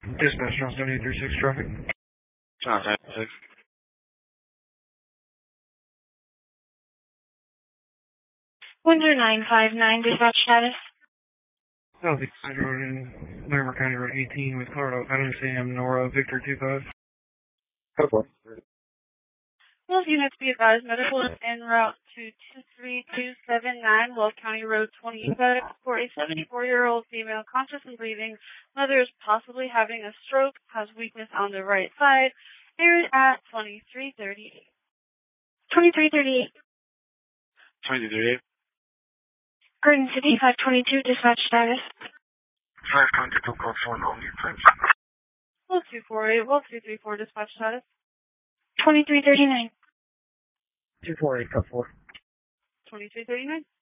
Dispatch, Johnson 7836 traffic. Johnson 6. 10959, dispatch status. Southeast Side Road in Larimer County Road 18 with Colorado Adam Sam Nora Victor 25. Go for it. Both units be advised, medical is en route to 23279 Wolf County Road 25 for a 74-year-old female conscious and breathing. Mother is possibly having a stroke, has weakness on the right side. Aired at 2338. 2338. 2338. Garden City 522, dispatch status. 522, code 4, no need, thanks. Wolf 248, Wolf 234, dispatch status. 2339. 248, code 4. 2339.